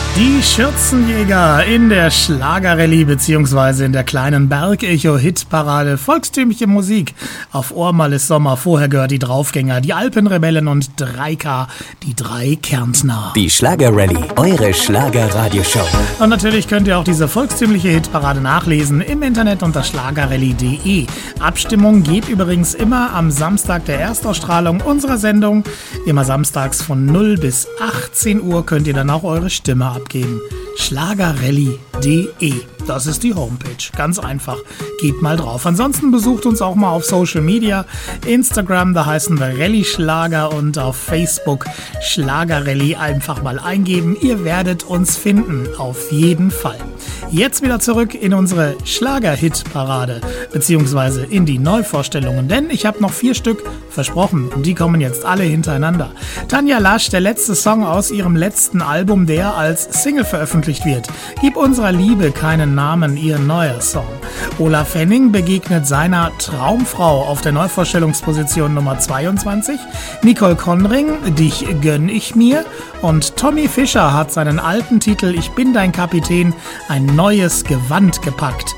Die Schürzenjäger in der Schlagerrallye bzw. in der kleinen Bergecho-Hitparade. Volkstümliche Musik auf Ohrmal ist Sommer. Vorher gehört die Draufgänger, die Alpenrebellen und 3K, die drei Kärntner. Die Schlagerrallye, eure Schlagerradioshow. Und natürlich könnt ihr auch diese volkstümliche Hitparade nachlesen im Internet unter schlagerrallye.de. Abstimmung geht übrigens immer am Samstag der Erstausstrahlung unserer Sendung. Immer samstags von 0 bis 18 Uhr könnt ihr dann auch eure Stimme abgeben. Schlagerrallye.de. Das ist die Homepage. Ganz einfach. Geht mal drauf. Ansonsten besucht uns auch mal auf Social Media. Instagram, da heißen wir Rallye Schlager, und auf Facebook Schlagerrallye einfach mal eingeben. Ihr werdet uns finden. Auf jeden Fall. Jetzt wieder zurück in unsere Schlager-Hit-Parade, beziehungsweise in die Neuvorstellungen, denn ich habe noch 4 Stück versprochen und die kommen jetzt alle hintereinander. Tanja Lasch, der letzte Song aus ihrem letzten Album, der als Single veröffentlicht wird. Gib unserer Liebe keinen Namen, ihr neuer Song. Olaf Henning begegnet seiner Traumfrau auf der Neuvorstellungsposition Nummer 22. Nicole Conring, Dich gönn ich mir. Und Tommy Fischer hat seinen alten Titel Ich bin dein Kapitän ein neues Gewand gepackt.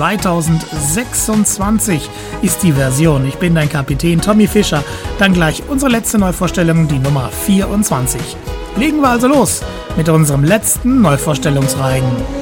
2026 ist die Version Ich bin dein Kapitän, Tommy Fischer. Dann gleich unsere letzte Neuvorstellung, die Nummer 24. Legen wir also los mit unserem letzten Neuvorstellungsreigen.